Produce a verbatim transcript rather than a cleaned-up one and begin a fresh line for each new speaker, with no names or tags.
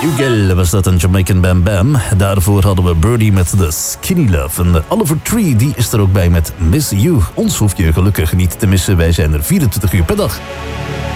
Ugel was dat, een Jamaican Bam Bam. Daarvoor hadden we Birdie met The Skinny Love. En Oliver Tree, die is er ook bij met Miss You. Ons hoef je gelukkig niet te missen. Wij zijn er vierentwintig uur per dag.